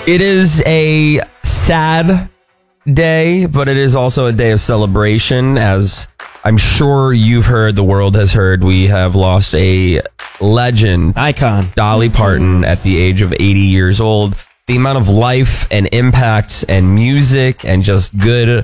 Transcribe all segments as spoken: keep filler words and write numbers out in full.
It is a sad day, but it is also a day of celebration. As I'm sure you've heard, the world has heard, we have lost a legend, icon, Dolly Parton, at the age of eighty years old. The amount of life and impact and music and just good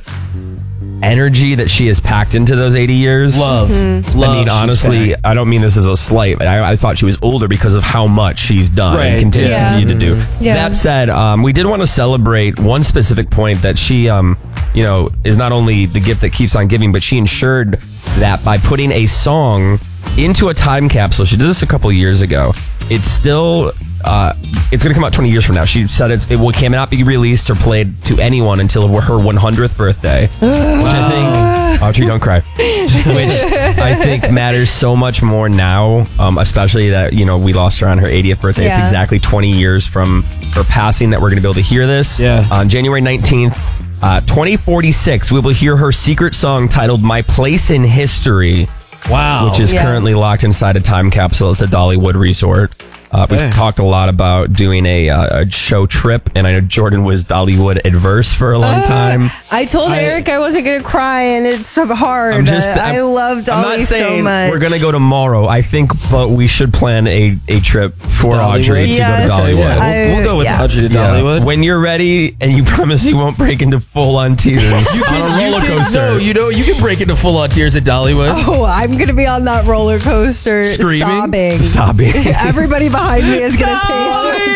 energy that she has packed into those eighty years. Love. Mm-hmm. Love I mean, honestly, I don't mean this as a slight. I, I thought she was older because of how much she's done right. and continues yeah. to continue to do. Yeah. That said, um, we did want to celebrate one specific point that she, um, you know, is not only the gift that keeps on giving, but she ensured that by putting a song into a time capsule. She did this a couple years ago. It's still... Uh, it's going to come out twenty years from now. She said it's, it will cannot be released or played to anyone until her one hundredth birthday, which I think, Audrey, don't cry, which I think matters so much more now, um, especially that, you know, we lost her on her eightieth birthday. Yeah. It's exactly twenty years from her passing that we're going to be able to hear this. Yeah. On January nineteenth, uh, twenty forty-six, we will hear her secret song titled My Place in History. Wow. Which is Yeah. currently locked inside a time capsule at the Dollywood Resort. Uh, we've Hey. talked a lot about doing a, uh, a show trip, and I know Jordan was Dollywood adverse for a long Uh, time. I told I- Eric I wasn't going to cry, and it's hard. I'm just, I, I I'm- love Dolly I'm not so saying much. we're going to go tomorrow. I think, but we should plan a, a trip for Dollywood? Audrey to Yes, go to Dollywood. Yeah, I- we'll, we'll go with yeah. Audrey to Yeah. Dollywood. When you're ready, and you promise you won't break into full-on tears on a roller you can, coaster. No, you know, you can break into full-on tears at Dollywood. Oh, I'm going to be on that roller coaster Screaming? sobbing. Sobbing. Everybody behind me is going to taste my tears.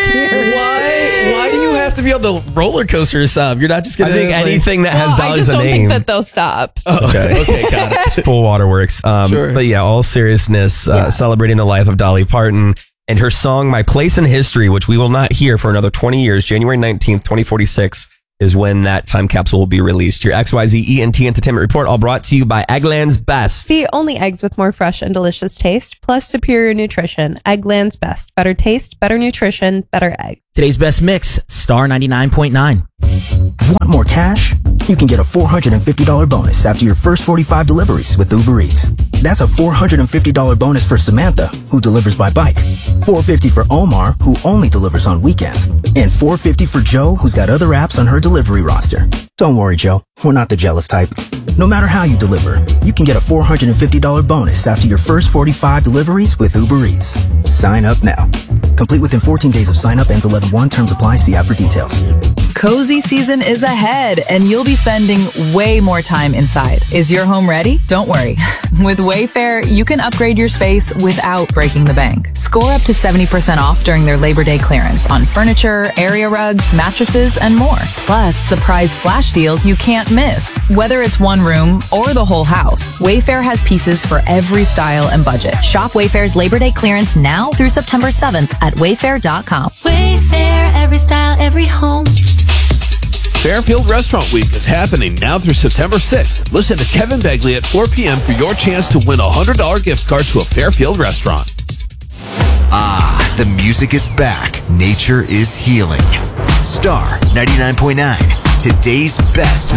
Why? Why do you have to be on the roller coaster to sob? You're not just I gonna. think like- anything that has Well, I Dolly just as a don't name. think that they'll stop. Okay. Okay, got it. Full waterworks. Um, Sure. But yeah, all seriousness, uh, Yeah. celebrating the life of Dolly Parton and her song My Place in History, which we will not hear for another twenty years. January nineteenth, twenty forty-six is when that time capsule will be released. Your X Y Z E N T Entertainment Report, all brought to you by Eggland's Best. The only eggs with more fresh and delicious taste, plus superior nutrition. Eggland's Best. Better taste, better nutrition, better egg. Today's best mix, Star ninety-nine point nine. Want more cash? You can get a four hundred fifty dollars bonus after your first forty-five deliveries with Uber Eats. That's a four hundred fifty dollars bonus for Samantha, who delivers by bike. four hundred fifty dollars for Omar, who only delivers on weekends. And four hundred fifty dollars for Joe, who's got other apps on her delivery roster. Don't worry, Joe. We're not the jealous type. No matter how you deliver, you can get a four hundred fifty dollars bonus after your first forty-five deliveries with Uber Eats. Sign up now. Complete within fourteen days of sign up. Ends eleven one. Terms apply. See app for details. Cozy season is ahead, and you'll be spending way more time inside. Is your home ready? Don't worry. With Wayfair, you can upgrade your space without breaking the bank. Score up to seventy percent off during their Labor Day clearance on furniture, area rugs, mattresses, and more. Plus, surprise flash deals you can't miss. Whether it's one room or the whole house, Wayfair has pieces for every style and budget. Shop Wayfair's Labor Day clearance now through September seventh at wayfair dot com. Wayfair, every style, every home. Fairfield Restaurant Week is happening now through September sixth. Listen to Kevin Begley at four p.m. for your chance to win a one hundred dollars gift card to a Fairfield restaurant. Ah, the music is back. Nature is healing. Star ninety-nine point nine, today's best